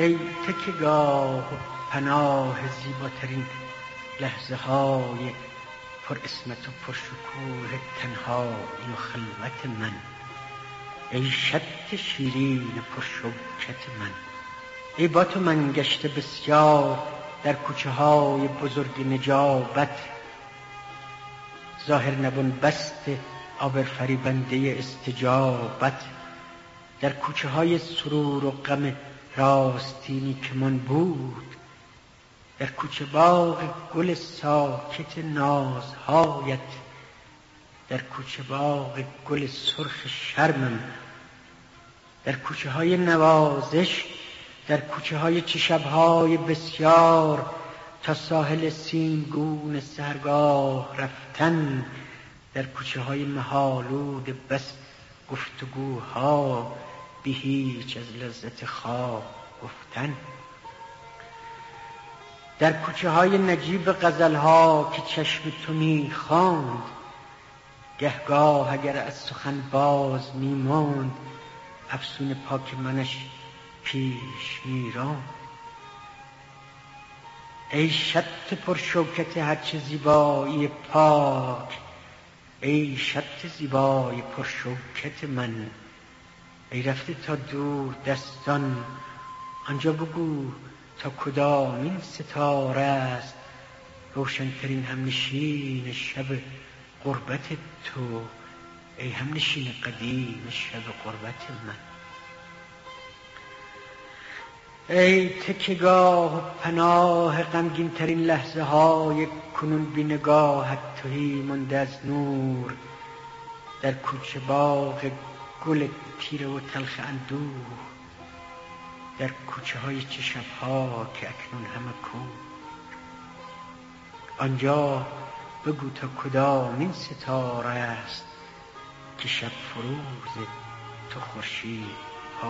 ای تکیهگاه و پناه زیباترین لحظه های پر اسمت و پر شکوه تنهایی و خلوت من، ای شط شیرین پر شوکت من، ای با تو من گشته بسیار در کوچه های بزرگ نجابت، ظاهر نبون بست آبرفریبنده استجابت، در کوچه های سرور و غم راستینی که من بود، در کوچه باغ گل ساکت نازهایت، در کوچه باغ گل سرخ شرمم، در کوچه های نوازش، در کوچه های چه شب‌های بسیار تا ساحل سیمگون سحرگاه رفتن، در کوچه های مه‌آلود بس گفتگوها بی هیچ از لذت خواب گفتن، در کوچه های نجیب غزلها که چشم تو می خواند، گهگاه اگر از سخن باز می ماند افسون پاک منش پیش می راند. ای شط پر شوکت هرچه زیبایی پاک، ای شط زیبای پر شوکت من، ای رفته تا دور دستان آنجا بگو تا کدامین ستاره است روشنترین همنشین شب غربت تو، ای همنشین قدیم شب غربت من. ای تکیهگاه و پناه غمگین ترین لحظه های کنون بی نگاهت تهی مانده از نور، در کوچه باغ گل تیره و تلخ اندوه، در کوچه های چه شب‌ها که اکنون همه کور، آنجا بگو تا کدامین ستاره است که شب فروز تو خورشید